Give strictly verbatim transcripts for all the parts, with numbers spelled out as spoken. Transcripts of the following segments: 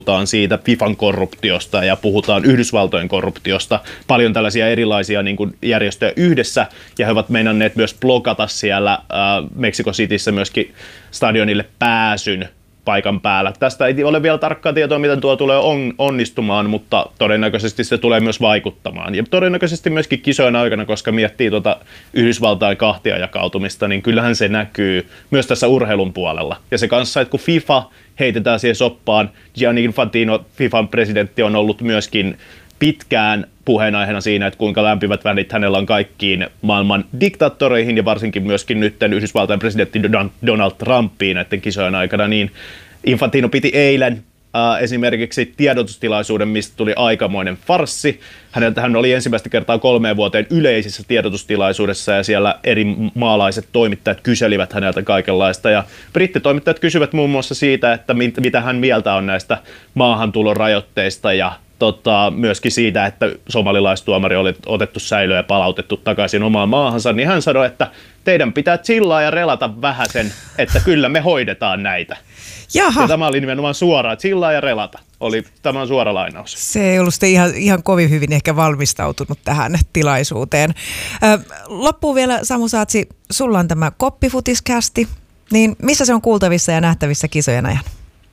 puhutaan siitä FIFAn korruptiosta ja puhutaan Yhdysvaltojen korruptiosta, paljon tällaisia erilaisia niin kuin järjestöjä yhdessä, ja he ovat meinanneet myös blokata siellä äh, Mexico Cityssä myöskin stadionille pääsyn paikan päällä. Tästä ei ole vielä tarkkaa tietoa, miten tuo tulee on, onnistumaan, mutta todennäköisesti se tulee myös vaikuttamaan. Ja todennäköisesti myöskin kisojen aikana, koska miettii tuota Yhdysvaltain kahtia jakautumista, niin kyllähän se näkyy myös tässä urheilun puolella. Ja se kanssa, että kun FIFA heitetään siihen soppaan, Gianni Infantino, FIFAn presidentti, on ollut myöskin pitkään puheenaiheena siinä, että kuinka lämpimät välit hänellä on kaikkiin maailman diktaattoreihin ja varsinkin myöskin nyt Yhdysvaltain presidentti Donald Trumpiin näiden kisojen aikana, niin Infantino piti eilen äh, esimerkiksi tiedotustilaisuuden, mistä tuli aikamoinen farssi. Häneltä hän oli ensimmäistä kertaa kolmeen vuoteen yleisissä tiedotustilaisuudessa ja siellä eri maalaiset toimittajat kyselivät häneltä kaikenlaista. Ja brittitoimittajat kysyvät muun muassa siitä, että mit, mitä hän mieltä on näistä maahantulon rajoitteista ja Tota, myöskin siitä, että somalilaistuomari oli otettu säilöön ja palautettu takaisin omaan maahansa, niin hän sanoi, että teidän pitää chillaa ja relata vähäsen, että kyllä me hoidetaan näitä. Jaha. Ja tämä oli nimenomaan suoraan, chillaa ja relata. Oli tämä suora lainaus. Se ei ollut sitten ihan, ihan kovin hyvin ehkä valmistautunut tähän tilaisuuteen. Ö, loppuun vielä, Samu Saatsi, sulla on tämä Koppifutiskästi, niin missä se on kuultavissa ja nähtävissä kisojen ajan?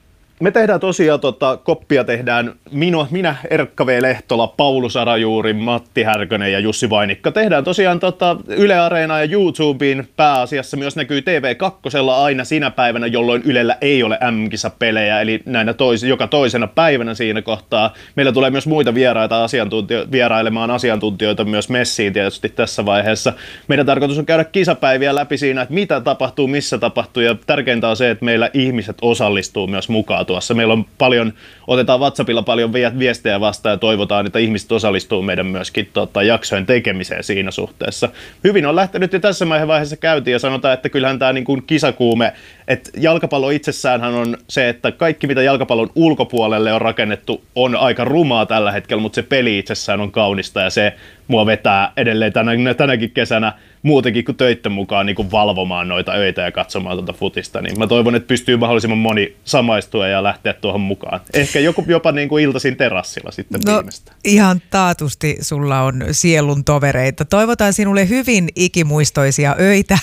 Me tehdään tosiaan, tota, koppia tehdään minua, minä, Erkka V. Lehtola, Paulus Arajuuri, Matti Härkönen ja Jussi Vainikka. Tehdään tosiaan tota, Yle Areenaan ja YouTubeen pääasiassa myös näkyy T V kaksi aina sinä päivänä, jolloin Ylellä ei ole M M-kisapelejä, eli näinä tois, joka toisena päivänä siinä kohtaa. Meillä tulee myös muita vieraita asiantuntio- vierailemaan asiantuntijoita myös messiin tietysti tässä vaiheessa. Meidän tarkoitus on käydä kisapäiviä läpi siinä, että mitä tapahtuu, missä tapahtuu, ja tärkeintä on se, että meillä ihmiset osallistuu myös mukaan tuossa. Meillä on paljon, otetaan WhatsAppilla paljon viestejä vastaan ja toivotaan, että ihmiset osallistuu meidän myöskin tota, jaksojen tekemiseen siinä suhteessa. Hyvin on lähtenyt jo tässä vaiheessa käytiin ja sanotaan, että kyllähän tämä niin kuin kisakuume, että jalkapallo itsessäänhän on se, että kaikki mitä jalkapallon ulkopuolelle on rakennettu on aika rumaa tällä hetkellä, mutta se peli itsessään on kaunista ja se mua vetää edelleen tänä, tänäkin kesänä muutenkin kuin töitten mukaan niin kuin valvomaan noita öitä ja katsomaan tuota futista, niin mä toivon, että pystyy mahdollisimman moni samaistua ja lähteä tuohon mukaan. Ehkä joku, jopa niin kuin iltaisin terassilla sitten no, viimeistä. Ihan taatusti sulla on sielun tovereita. Toivotaan sinulle hyvin ikimuistoisia öitä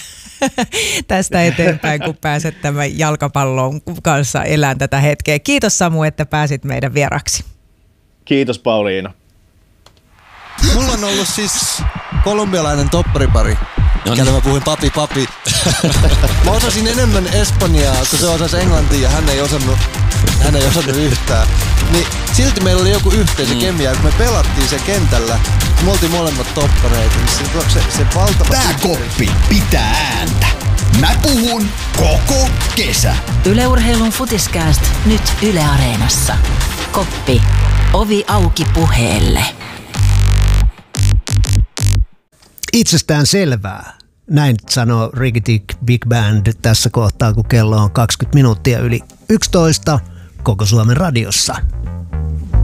tästä eteenpäin, kun pääset tämän jalkapallon kanssa elämään tätä hetkeä. Kiitos Samu, että pääsit meidän vieraksi. Kiitos Pauliina. Mulla on ollut siis kolumbialainen topparipari, kelle mä puhuin papi papi. Mä osasin enemmän espanjaa, kun se osasi englantia ja hän ei osannut, hän ei osannut yhtään. Niin silti meillä oli joku yhteisö mm. kemia, kun me pelattiin sen kentällä, me oltiin molemmat toppareita, niin se, se, se valtava... Tää koppi pitää ääntä. Mä puhun koko kesä. Yle Urheilun Futiskääst nyt Yle Areenassa. Koppi. Ovi auki puheelle. Itsestään selvää. Näin sanoo Ricky Tick Big Band tässä kohtaa, kun kello on kaksikymmentä minuuttia yli yksitoista koko Suomen radiossa.